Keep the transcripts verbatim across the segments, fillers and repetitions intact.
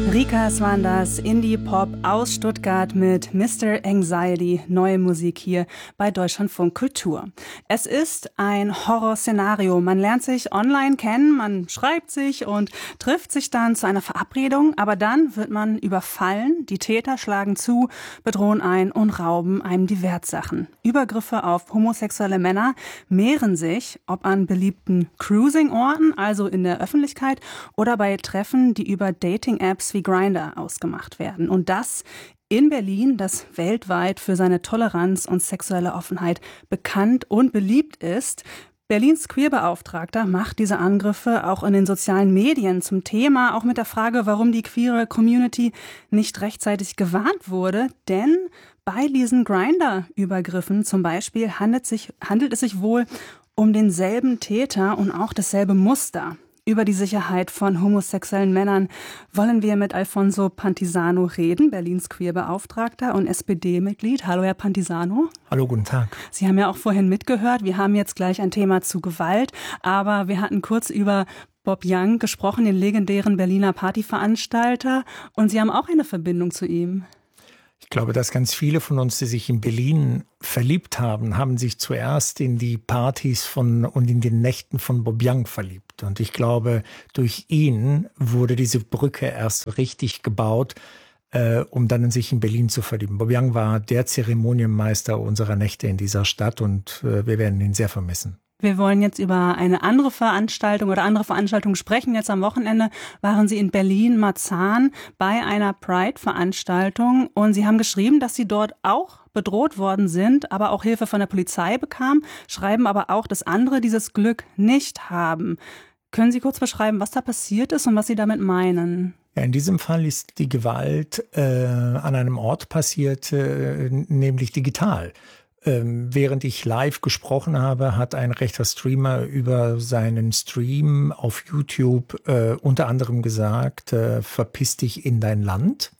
Rikas waren das, Indie-Pop aus Stuttgart mit Mister Anxiety, neue Musik hier bei Deutschlandfunk Kultur. Es ist ein Horrorszenario. Man lernt sich online kennen, man schreibt sich und trifft sich dann zu einer Verabredung, aber dann wird man überfallen, die Täter schlagen zu, bedrohen einen und rauben einem die Wertsachen. Übergriffe auf homosexuelle Männer mehren sich, ob an beliebten Cruising-Orten, also in der Öffentlichkeit, oder bei Treffen, die über Dating-Apps wie Grindr ausgemacht werden. Und das in Berlin, das weltweit für seine Toleranz und sexuelle Offenheit bekannt und beliebt ist. Berlins Queerbeauftragter macht diese Angriffe auch in den sozialen Medien zum Thema, auch mit der Frage, warum die queere Community nicht rechtzeitig gewarnt wurde. Denn bei diesen Grindr-Übergriffen zum Beispiel handelt, sich, handelt es sich wohl um denselben Täter und auch dasselbe Muster. Über die Sicherheit von homosexuellen Männern wollen wir mit Alfonso Pantisano reden, Berlins Queerbeauftragter und S P D-Mitglied. Hallo, Herr Pantisano. Hallo, guten Tag. Sie haben ja auch vorhin mitgehört. Wir haben jetzt gleich ein Thema zu Gewalt, aber wir hatten kurz über Bob Young gesprochen, den legendären Berliner Partyveranstalter. Und Sie haben auch eine Verbindung zu ihm. Ich glaube, dass ganz viele von uns, die sich in Berlin verliebt haben, haben sich zuerst in die Partys von und in den Nächten von Bob Young verliebt. Und ich glaube, durch ihn wurde diese Brücke erst richtig gebaut, äh, um dann sich in Berlin zu verlieben. Bob Young war der Zeremonienmeister unserer Nächte in dieser Stadt und äh, wir werden ihn sehr vermissen. Wir wollen jetzt über eine andere Veranstaltung oder andere Veranstaltungen sprechen. Jetzt am Wochenende waren Sie in Berlin-Marzahn bei einer Pride-Veranstaltung und Sie haben geschrieben, dass Sie dort auch bedroht worden sind, aber auch Hilfe von der Polizei bekamen, schreiben aber auch, dass andere dieses Glück nicht haben. Können Sie kurz beschreiben, was da passiert ist und was Sie damit meinen? Ja, in diesem Fall ist die Gewalt äh, an einem Ort passiert, äh, nämlich digital. Ähm, während ich live gesprochen habe, hat ein rechter Streamer über seinen Stream auf YouTube äh, unter anderem gesagt, äh, verpiss dich in dein Land.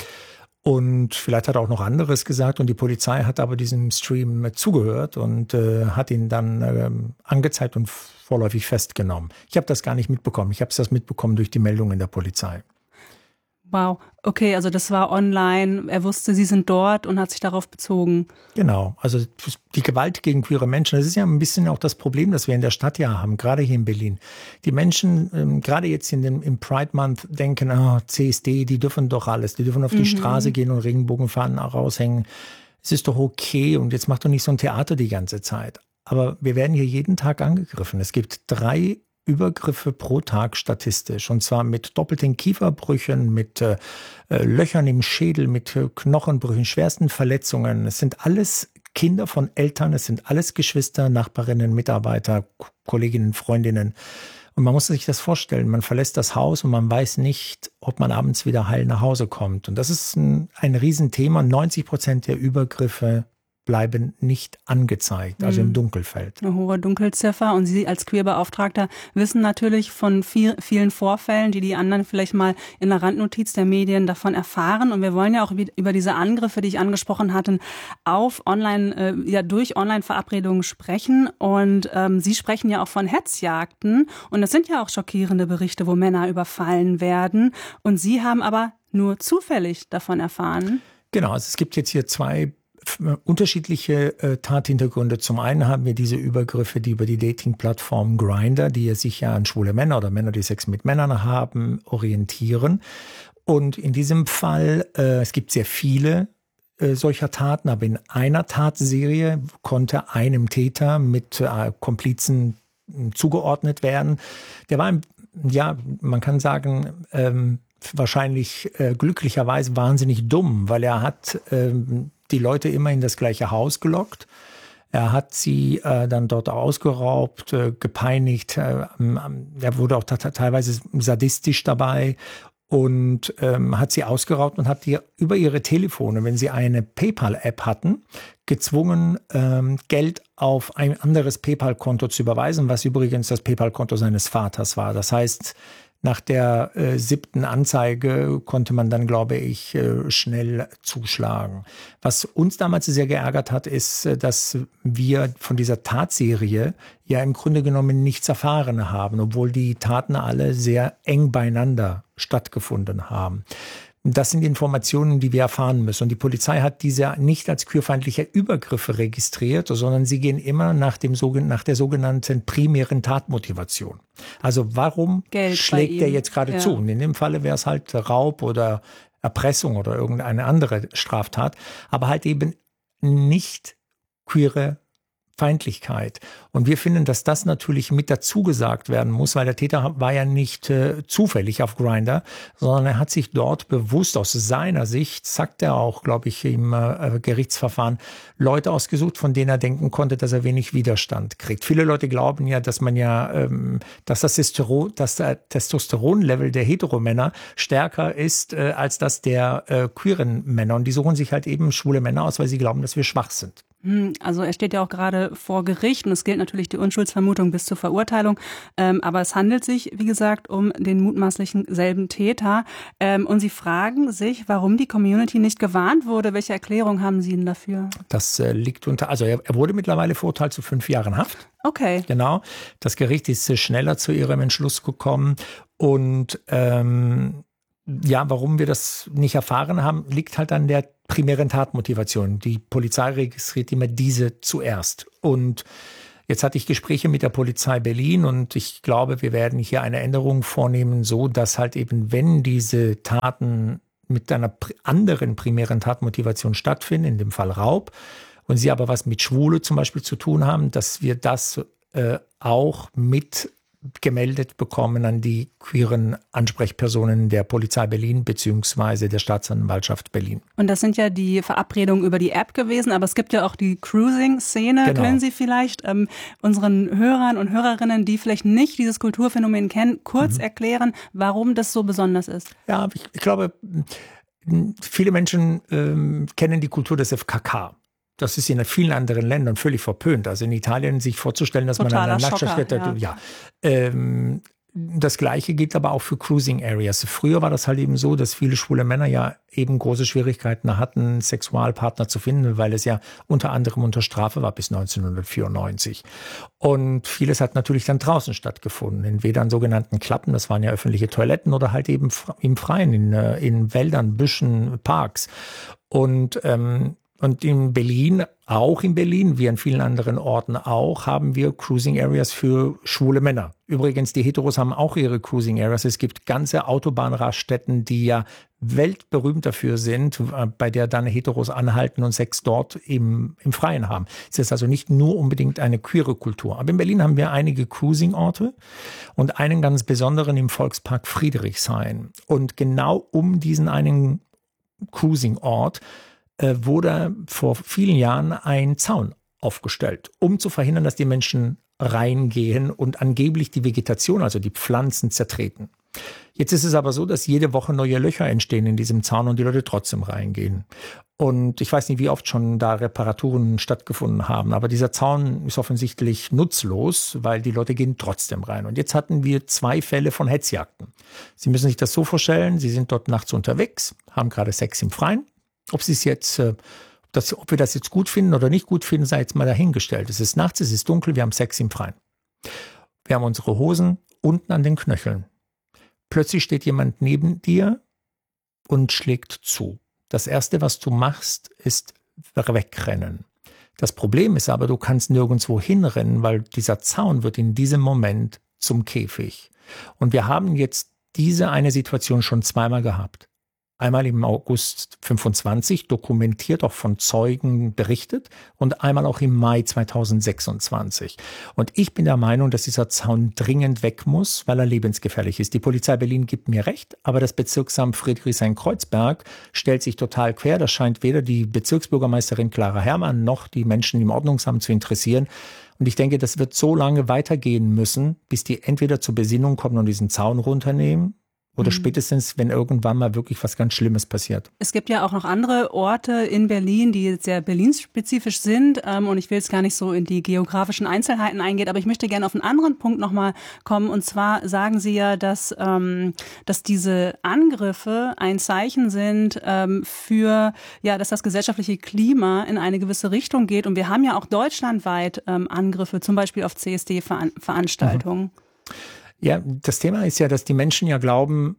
Und vielleicht hat er auch noch anderes gesagt und die Polizei hat aber diesem Stream zugehört und äh, hat ihn dann äh, angezeigt und vorläufig festgenommen. Ich habe das gar nicht mitbekommen. Ich habe es das mitbekommen durch die Meldung in der Polizei. Wow, okay, also das war online, er wusste, Sie sind dort und hat sich darauf bezogen. Genau, also die Gewalt gegen queere Menschen, das ist ja ein bisschen auch das Problem, das wir in der Stadt ja haben, gerade hier in Berlin. Die Menschen, ähm, gerade jetzt in dem, im Pride Month denken, oh, C S D, die dürfen doch alles, die dürfen auf die mhm. Straße gehen und Regenbogenfahnen raushängen. Es ist doch okay und jetzt macht doch nicht so ein Theater die ganze Zeit. Aber wir werden hier jeden Tag angegriffen. Es gibt drei Übergriffe pro Tag statistisch und zwar mit doppelten Kieferbrüchen, mit äh, Löchern im Schädel, mit äh, Knochenbrüchen, schwersten Verletzungen. Es sind alles Kinder von Eltern, es sind alles Geschwister, Nachbarinnen, Mitarbeiter, Kolleginnen, Freundinnen. Und man muss sich das vorstellen, man verlässt das Haus und man weiß nicht, ob man abends wieder heil nach Hause kommt. Und das ist ein, ein Riesenthema. neunzig Prozent der Übergriffe bleiben nicht angezeigt, also im Dunkelfeld. Eine hohe Dunkelziffer und Sie als Queerbeauftragter wissen natürlich von viel, vielen Vorfällen, die die anderen vielleicht mal in der Randnotiz der Medien davon erfahren und wir wollen ja auch über diese Angriffe, die ich angesprochen hatte, auf Online, äh, ja durch Online-Verabredungen sprechen und ähm, Sie sprechen ja auch von Hetzjagden und es sind ja auch schockierende Berichte, wo Männer überfallen werden und Sie haben aber nur zufällig davon erfahren. Genau, also es gibt jetzt hier zwei unterschiedliche äh, Tathintergründe. Zum einen haben wir diese Übergriffe, die über die Dating-Plattform Grindr, die ja sich ja an schwule Männer oder Männer, die Sex mit Männern haben, orientieren. Und in diesem Fall, äh, es gibt sehr viele äh, solcher Taten, aber in einer Tatserie konnte einem Täter mit äh, Komplizen äh, zugeordnet werden. Der war, ja, man kann sagen, ähm, wahrscheinlich äh, glücklicherweise wahnsinnig dumm, weil er hat ähm, die Leute immer in das gleiche Haus gelockt. Er hat sie äh, dann dort ausgeraubt, äh, gepeinigt. Äh, er wurde auch teilweise sadistisch dabei und ähm, hat sie ausgeraubt und hat die über ihre Telefone, wenn sie eine PayPal-App hatten, gezwungen, ähm, Geld auf ein anderes PayPal-Konto zu überweisen, was übrigens das PayPal-Konto seines Vaters war. Das heißt, Nach der äh, siebten Anzeige konnte man dann, glaube ich, äh, schnell zuschlagen. Was uns damals sehr geärgert hat, ist, äh, dass wir von dieser Tatserie ja im Grunde genommen nichts erfahren haben, obwohl die Taten alle sehr eng beieinander stattgefunden haben. Das sind Informationen, die wir erfahren müssen. Und die Polizei hat diese nicht als queerfeindliche Übergriffe registriert, sondern sie gehen immer nach, dem, nach der sogenannten primären Tatmotivation. Also warum Geld schlägt er jetzt gerade ja. zu? Und in dem Falle wäre es halt Raub oder Erpressung oder irgendeine andere Straftat, aber halt eben nicht queere Feindlichkeit. Und wir finden, dass das natürlich mit dazu gesagt werden muss, weil der Täter war ja nicht äh, zufällig auf Grindr, sondern er hat sich dort bewusst aus seiner Sicht, sagt er auch, glaube ich, im äh, Gerichtsverfahren, Leute ausgesucht, von denen er denken konnte, dass er wenig Widerstand kriegt. Viele Leute glauben ja, dass man ja, ähm, dass das Testosteron, dass der Testosteronlevel der Heteromänner stärker ist äh, als das der äh, queeren Männer. Und die suchen sich halt eben schwule Männer aus, weil sie glauben, dass wir schwach sind. Also er steht ja auch gerade vor Gericht und es gilt natürlich die Unschuldsvermutung bis zur Verurteilung. Ähm, aber es handelt sich, wie gesagt, um den mutmaßlichen selben Täter. Ähm, und Sie fragen sich, warum die Community nicht gewarnt wurde. Welche Erklärung haben Sie denn dafür? Das äh, liegt unter, also er, er wurde mittlerweile verurteilt zu fünf Jahren Haft. Okay. Genau. Das Gericht ist äh, schneller zu ihrem Entschluss gekommen und ähm, ja, warum wir das nicht erfahren haben, liegt halt an der primären Tatmotivation. Die Polizei registriert immer diese zuerst. Und jetzt hatte ich Gespräche mit der Polizei Berlin und ich glaube, wir werden hier eine Änderung vornehmen, so dass halt eben, wenn diese Taten mit einer anderen primären Tatmotivation stattfinden, in dem Fall Raub, und sie aber was mit Schwule zum Beispiel zu tun haben, dass wir das äh, auch mit gemeldet bekommen an die queeren Ansprechpersonen der Polizei Berlin beziehungsweise der Staatsanwaltschaft Berlin. Und das sind ja die Verabredungen über die App gewesen, aber es gibt ja auch die Cruising-Szene. Genau. Können Sie vielleicht ähm, unseren Hörern und Hörerinnen, die vielleicht nicht dieses Kulturphänomen kennen, kurz mhm. erklären, warum das so besonders ist? Ja, ich, ich glaube, viele Menschen ähm, kennen die Kultur des F K K. Das ist in vielen anderen Ländern völlig verpönt. Also in Italien sich vorzustellen, dass Totaler man eine Nachtschaft, ja. ja. Ähm, das Gleiche gilt aber auch für Cruising Areas. Früher war das halt eben so, dass viele schwule Männer ja eben große Schwierigkeiten hatten, Sexualpartner zu finden, weil es ja unter anderem unter Strafe war bis neunzehnhundertvierundneunzig. Und vieles hat natürlich dann draußen stattgefunden, entweder an sogenannten Klappen, das waren ja öffentliche Toiletten, oder halt eben im Freien, in, in Wäldern, Büschen, Parks. Und ähm, Und in Berlin, auch in Berlin, wie an vielen anderen Orten auch, haben wir Cruising Areas für schwule Männer. Übrigens, die Heteros haben auch ihre Cruising Areas. Es gibt ganze Autobahnraststätten, die ja weltberühmt dafür sind, bei der dann Heteros anhalten und Sex dort im, im Freien haben. Es ist also nicht nur unbedingt eine queere Kultur. Aber in Berlin haben wir einige Cruising-Orte und einen ganz besonderen im Volkspark Friedrichshain. Und genau um diesen einen Cruising-Ort wurde vor vielen Jahren ein Zaun aufgestellt, um zu verhindern, dass die Menschen reingehen und angeblich die Vegetation, also die Pflanzen, zertreten. Jetzt ist es aber so, dass jede Woche neue Löcher entstehen in diesem Zaun und die Leute trotzdem reingehen. Und ich weiß nicht, wie oft schon da Reparaturen stattgefunden haben, aber dieser Zaun ist offensichtlich nutzlos, weil die Leute gehen trotzdem rein. Und jetzt hatten wir zwei Fälle von Hetzjagden. Sie müssen sich das so vorstellen, Sie sind dort nachts unterwegs, haben gerade Sex im Freien. Ob sie es jetzt, das, ob wir das jetzt gut finden oder nicht gut finden, sei jetzt mal dahingestellt. Es ist nachts, es ist dunkel, wir haben Sex im Freien. Wir haben unsere Hosen unten an den Knöcheln. Plötzlich steht jemand neben dir und schlägt zu. Das Erste, was du machst, ist wegrennen. Das Problem ist aber, du kannst nirgendwo hinrennen, weil dieser Zaun wird in diesem Moment zum Käfig. Und wir haben jetzt diese eine Situation schon zweimal gehabt. Einmal im August fünfundzwanzig, dokumentiert, auch von Zeugen berichtet, und einmal auch im Mai zweitausendsechsundzwanzig. Und ich bin der Meinung, dass dieser Zaun dringend weg muss, weil er lebensgefährlich ist. Die Polizei Berlin gibt mir recht, aber das Bezirksamt Friedrichshain-Kreuzberg stellt sich total quer. Das scheint weder die Bezirksbürgermeisterin Clara Herrmann noch die Menschen im Ordnungsamt zu interessieren. Und ich denke, das wird so lange weitergehen müssen, bis die entweder zur Besinnung kommen und diesen Zaun runternehmen, Oder spätestens, wenn irgendwann mal wirklich was ganz Schlimmes passiert. Es gibt ja auch noch andere Orte in Berlin, die sehr Berlin-spezifisch sind. Und ich will jetzt gar nicht so in die geografischen Einzelheiten eingehen, aber ich möchte gerne auf einen anderen Punkt nochmal kommen. Und zwar sagen Sie ja, dass, ähm, dass diese Angriffe ein Zeichen sind ähm, für, ja, dass das gesellschaftliche Klima in eine gewisse Richtung geht. Und wir haben ja auch deutschlandweit ähm, Angriffe, zum Beispiel auf C S D-Veranstaltungen. Mhm. Ja, das Thema ist ja, dass die Menschen ja glauben,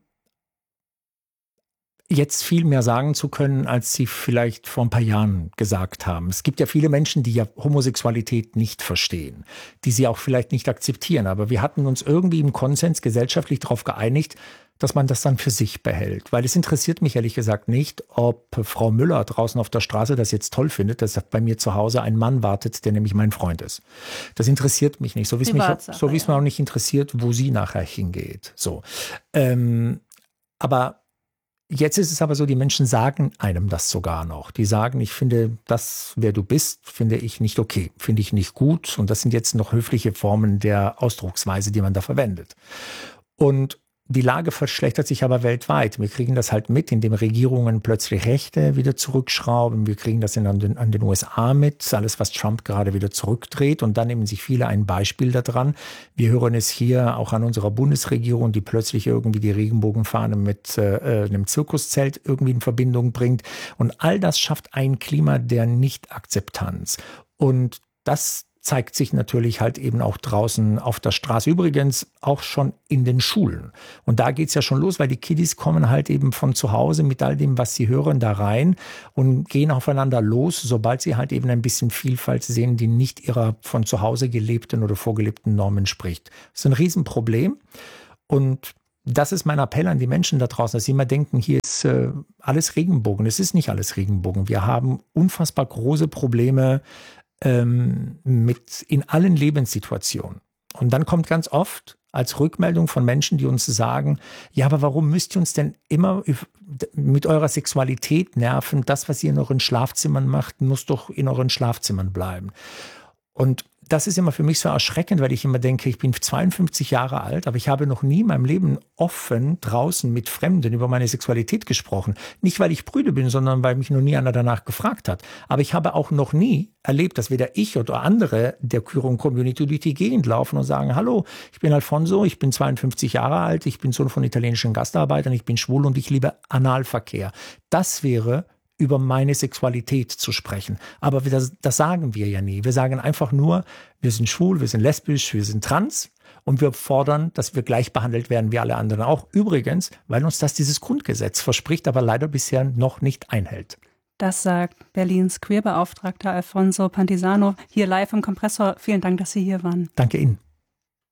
jetzt viel mehr sagen zu können, als sie vielleicht vor ein paar Jahren gesagt haben. Es gibt ja viele Menschen, die ja Homosexualität nicht verstehen, die sie auch vielleicht nicht akzeptieren. Aber wir hatten uns irgendwie im Konsens gesellschaftlich darauf geeinigt, dass man das dann für sich behält. Weil es interessiert mich ehrlich gesagt nicht, ob Frau Müller draußen auf der Straße das jetzt toll findet, dass bei mir zu Hause ein Mann wartet, der nämlich mein Freund ist. Das interessiert mich nicht. So wie es mich, so wie es mir auch nicht interessiert, wo sie nachher hingeht. So. Ähm, aber jetzt ist es aber so, die Menschen sagen einem das sogar noch. Die sagen, ich finde das, wer du bist, finde ich nicht okay, finde ich nicht gut. Und das sind jetzt noch höfliche Formen der Ausdrucksweise, die man da verwendet. Und die Lage verschlechtert sich aber weltweit. Wir kriegen das halt mit, indem Regierungen plötzlich Rechte wieder zurückschrauben. Wir kriegen das in, an, den, an den U S A mit, alles, was Trump gerade wieder zurückdreht. Und dann nehmen sich viele ein Beispiel daran. Wir hören es hier auch an unserer Bundesregierung, die plötzlich irgendwie die Regenbogenfahne mit äh, einem Zirkuszelt irgendwie in Verbindung bringt. Und all das schafft ein Klima der Nicht-Akzeptanz. Und das zeigt sich natürlich halt eben auch draußen auf der Straße. Übrigens auch schon in den Schulen. Und da geht's ja schon los, weil die Kiddies kommen halt eben von zu Hause mit all dem, was sie hören, da rein und gehen aufeinander los, sobald sie halt eben ein bisschen Vielfalt sehen, die nicht ihrer von zu Hause gelebten oder vorgelebten Normen spricht. Das ist ein Riesenproblem. Und das ist mein Appell an die Menschen da draußen, dass sie immer denken, hier ist äh, alles Regenbogen. Es ist nicht alles Regenbogen. Wir haben unfassbar große Probleme mit in allen Lebenssituationen. Und dann kommt ganz oft als Rückmeldung von Menschen, die uns sagen, ja, aber warum müsst ihr uns denn immer mit eurer Sexualität nerven? Das, was ihr in euren Schlafzimmern macht, muss doch in euren Schlafzimmern bleiben. Und das ist immer für mich so erschreckend, weil ich immer denke, ich bin zweiundfünfzig Jahre alt, aber ich habe noch nie in meinem Leben offen draußen mit Fremden über meine Sexualität gesprochen. Nicht, weil ich prüde bin, sondern weil mich noch nie einer danach gefragt hat. Aber ich habe auch noch nie erlebt, dass weder ich oder andere der Queer-Community durch die Gegend laufen und sagen, hallo, ich bin Alfonso, ich bin zweiundfünfzig Jahre alt, ich bin Sohn von italienischen Gastarbeitern, ich bin schwul und ich liebe Analverkehr. Das wäre über meine Sexualität zu sprechen. Aber das, das sagen wir ja nie. Wir sagen einfach nur, wir sind schwul, wir sind lesbisch, wir sind trans und wir fordern, dass wir gleich behandelt werden wie alle anderen auch. Übrigens, weil uns das dieses Grundgesetz verspricht, aber leider bisher noch nicht einhält. Das sagt Berlins Queerbeauftragter Alfonso Pantisano hier live im Kompressor. Vielen Dank, dass Sie hier waren. Danke Ihnen.